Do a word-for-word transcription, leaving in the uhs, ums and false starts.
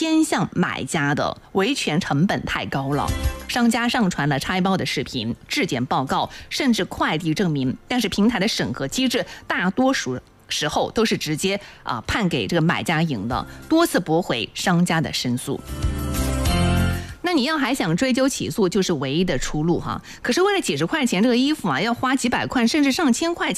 偏向买家的，维权成本太高了。商家上传了拆包的视频、质检报告，甚至快递证明，但是平台的审核机制大多数时候都是直接啊、呃、判给这个买家赢的，多次驳回商家的申诉。那你要还想追究起诉，就是唯一的出路哈。可是为了几十块钱这个衣服啊，要花几百块甚至上千块钱。